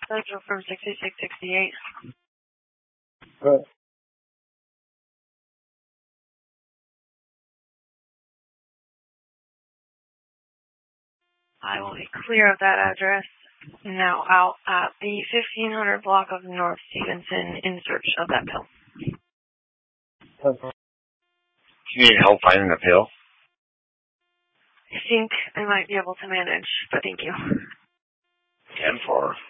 schedule from 6668. Good. I will be clear of that address. Now out at the 1500 block of North Stevenson in search of that pill. You need help finding the pill? I think I might be able to manage, but thank you. 10-4.